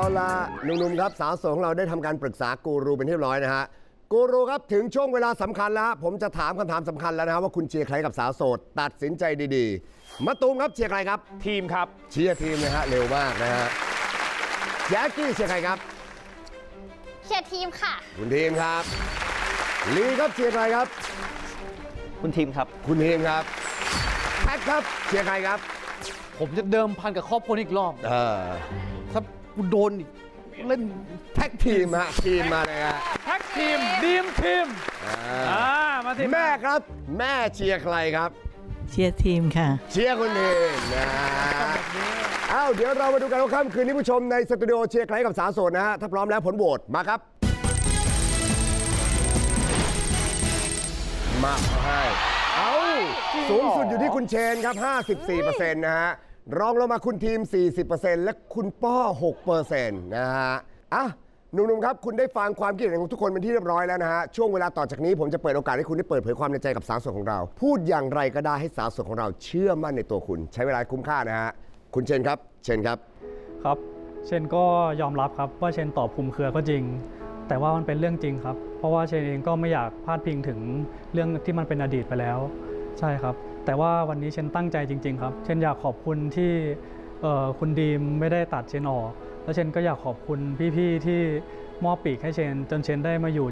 ละหนุ่มๆครับสาวโสดของเราได้ทำการปรึกษากูรูเป็นที่เรียบร้อยนะฮะกูรูครับถึงช่วงเวลาสำคัญแล้วผมจะถามคำถามสำคัญแล้วนะครับว่าคุณเชียร์ใครกับสาวโสดตัดสินใจดีๆมะตูมครับเชียร์ใครครับทีมครับเชียร์ทีมนะฮะเร็วมากนะฮะแจ็คกี้เชียร์ใครครับเชียร์ทีมค่ะคุณทีมครับลีครับเชียร์ใครครับคุณทีมครับคุณทีมครับแพ็คครับเชียร์ใครครับผมจะเดิมพันกับครอบครัวอีกรอบถ้ากูโดนเล่นแพ็คทีมฮะทีมมาเลยฮะแท็กทีมดีมทีมมาทีมแม่ครับแม่เชียร์ใครครับเชียร์ทีมค่ะเชียร์คุณทีมนะเดี๋ยวเรามาดูกันว่าค่ำคืนนี้ผู้ชมในสตูดิโอเชียร์ใครกับสาวโสดนะฮะถ้าพร้อมแล้วผลโหวตมาครับมาให้สูงสุดอยู่ที่คุณเชนครับ 54% นะฮะรองลงมาคุณทีม 40% และคุณป้อ 6% นะฮะหนุ่มๆครับคุณได้ฟังความคิดเห็นของทุกคนเป็นที่เรียบร้อยแล้วนะฮะช่วงเวลาต่อจากนี้ผมจะเปิดโอกาสให้คุณได้เปิดเผยความในใจกับสาวโสดของเราพูดอย่างไรก็ได้ให้สาวโสดของเราเชื่อมั่นในตัวคุณใช้เวลาคุ้มค่านะฮะคุณเชนครับเชนครับครับเชนก็ยอมรับครับว่าเชนตอบคลุมเครือก็จริงแต่ว่ามันเป็นเรื่องจริงครับเพราะว่าเชนเองก็ไม่อยากพาดพิงถึงเรื่องที่มันเป็นอดีตไปแล้วใช่ครับแต่ว่าวันนี้เชนตั้งใจจริงๆครับเชนอยากขอบคุณที่คุณดีมไม่ได้ตัดเชนออกแล้วเชนก็อยากขอบคุณพี่ๆที่มอบปีกให้เชนจนเชนได้มาอยู่